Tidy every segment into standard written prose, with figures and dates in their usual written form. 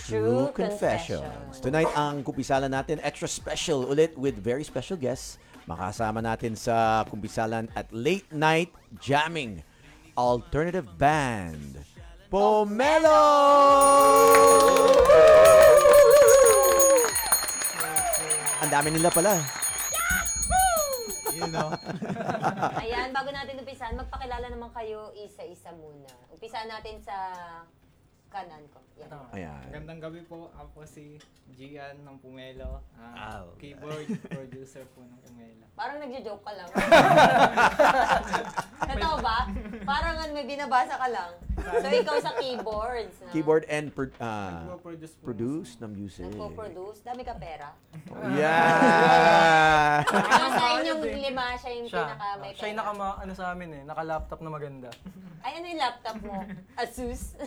True Confessions. Tonight, ang kumpisalan natin, extra special ulit with very special guests. Makasama natin sa kumpisalan at late night jamming alternative band, Pomelo! Ang dami nila pala. You know. Ayan, bago natin umpisahan, magpakilala naman kayo isa-isa muna. Umpisahan natin sa kanan ko. Yan. Ayan. Magandang gabi po. Ako si Gian ng Pomelo. Keyboard producer po ng Pomelo. Parang nagjo-joke ka lang. Totoo ba? Parang may binabasa ka lang. So, ikaw sa keyboards. No? Keyboard and Nagpo-produce po. produce ng music. Nagpo-produce. Dami ka pera. Yeah! Ano sa inyong lima, siya yung Siya, pinaka may siya yung pera. sa amin naka-laptop na maganda. Ay, ano yung laptop mo? Asus?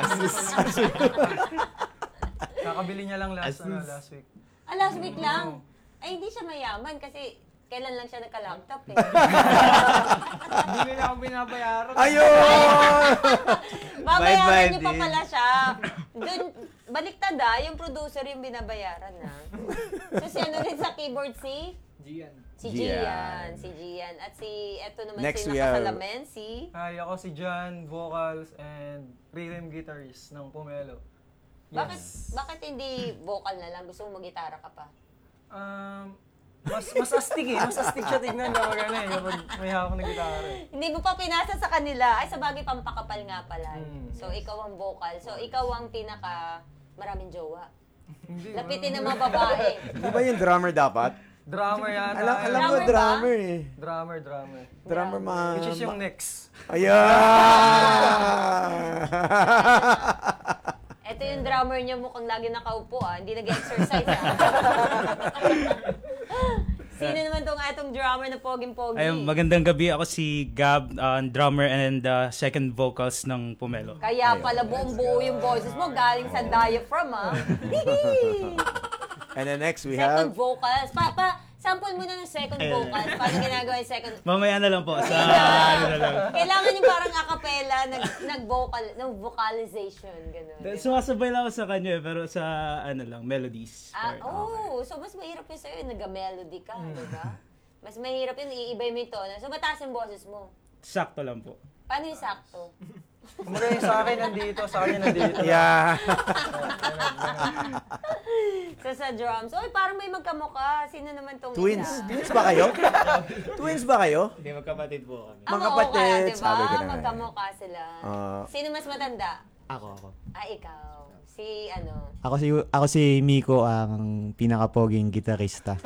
Kakabili niya lang last week. Last week lang? Ay, hindi siya mayaman kasi kailan lang siya nagka-laptop eh. Hindi nila ako binabayaran. Ayun! Babayaran niyo pa pala siya. Dun, baliktad yung producer yung binabayaran na. So, si ano rin sa keyboard si? Gian. Si Gian. Gian. Si Gian. At si, eto naman Next si we have- nakasalamin, si... Hi, ako si John, vocals and rhythm guitarist ng Pomelo. Bakit hindi vocal na lang? Gusto mo mag-gitara ka pa? Mas astig mas astig siya tignan kapag kapag may hawak na gitara. Hindi mo pa pinasa sa kanila. Ay, sa bagay, pampakapal nga pala. So, yes. ikaw ang vocal. So, ikaw ang pinaka maraming jowa. Hindi. Lapitin ng mga babae. Di ba yung drummer dapat? Drummer yata. Alam ko Drummer ba? drummer eh. Drummer. Drummer man. Which is yung next. Ayan! Ito yung drummer niya mukhang lagi nakaupo Hindi nag-exercise Sino naman itong drummer na poging-pogi? Ayun, magandang gabi. Ako si Gab, drummer and second vocals ng Pomelo. Kaya pala buong-buo yung boses mo galing sa diaphragm And then next we Second have... vocals. Sample mo na ng second vocals. Paano ginagawa yung second? Mamaya na lang po. Ano na lang. Kailangan yung parang acapella, vocalization, gano'n. Sumasabay lang ako sa kanya pero sa melodies. So mas mahirap yun sa'yo, nag-melody ka, di ba? Mas mahirap yun, iibay mo yung tono. So mataas yung boses mo. Sakto lang po. Paano yung sakto? Kumbaga yung sa akin nandito, sa kanya nandito. Yeah. So sa drums, parang may magkamukha. Sino naman tong Twins. isa? Twins ba kayo? Twins ba kayo? Hindi, magkapatid po kami. Ang Magkapatid, diba? sabi ko na nga. Magkamukha sila. Sino mas matanda? Ako. Ikaw. Si ano? Ako si Miko, ang pinaka-poging gitarista.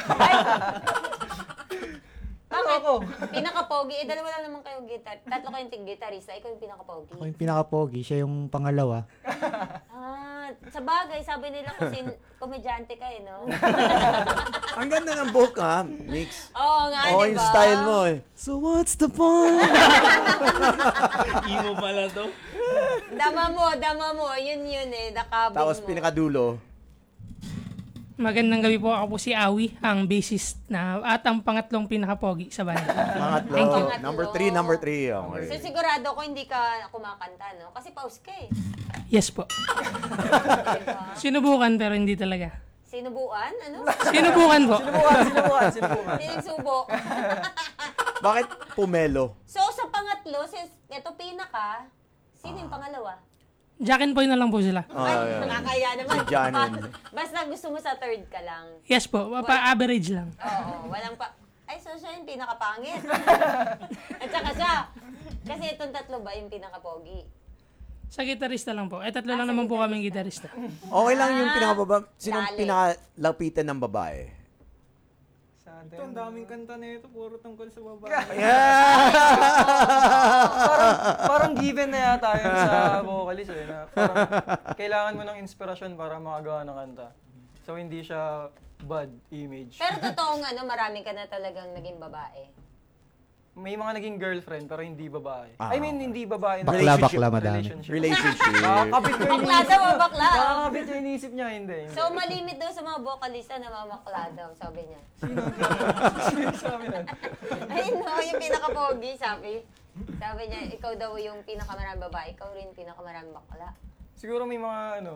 Bakit? Pinaka-pogi. Dalawa lang naman kayong tatlo kayong gitarista. Ikaw yung pinaka-pogi. Ako yung pinaka-pogi, siya yung pangalawa. Sa bagay, sabi nila kasi komedyante ka no? Ang ganda ng book Mix. Oo nga, Oo, diba? yung style mo eh. So what's the point? Imo pala to. Dama mo. Yun nakabog mo. Tapos pinakadulo. Magandang gabi po. Ako po si Awi, ang bassist at ang pangatlong pinaka-pogi sa banda. Pangatlo. Thank you. Number 3. Okay. So sigurado ko hindi ka kumakanta, no? Kasi pause ka eh. Yes po. Diba? Sinubukan pero hindi talaga. Sinubuan? Ano? Sinubukan po. Sinubukan. Sinusubo. Bakit Pomelo? So sa pangatlo, ito pinaka, sino yung pangalawa? Jack and Poy na lang po sila. Ay, nakakaya naman. Si Janin. Basta gusto mo sa third ka lang. Yes po. Pa-average lang. Oo, walang Ay, so siya yung pinakapangit. At saka siya. Kasi itong tatlo ba yung pinakapogi? Sa gitarista lang po. Tatlo lang naman po kaming gitarista. Okay lang yung pinakababa. Sinong Dali. pinakalapitan ng babae? Ito, ang daming kanta na ito. Puro tungkol sa babae. Parang given na yata yun sa vocalist na parang kailangan mo ng inspirasyon para makagawa ng kanta. So hindi siya bad image. Pero totoong marami ka na talagang naging babae. May mga naging girlfriend pero hindi babae. Ah, I mean, hindi babae. Relationship. Bakla, madami. Relationship. Nakakabit ko yung Bakla daw, bakla. Nakakabit yung inisip niya, hindi. So, malimit daw sa mga vocalista na mamakla daw, sabi niya. Sabi na. Ay, no, yung pinaka-pogi, sabi. Sabi niya, ikaw daw yung pinakamaraming babae, ikaw rin pinakamaraming bakla. Siguro may mga